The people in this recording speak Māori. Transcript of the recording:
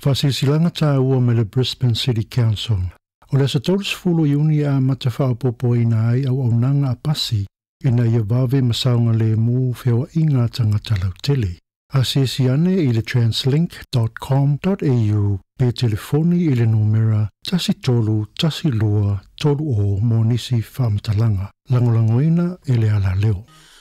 Fasisilanga tā ua me le Brisbane City Council. O le satolus fulu iuni a matawhao popo ina ai au nanga a pasi ina ia vave masaunga le mu whiwa inga tangata lautele. Asesiane i le translink.com.au pe telefoni i le numera tasi tolu tasi lua tolu o monisi whamtalanga. Langolangoina ele ala leo.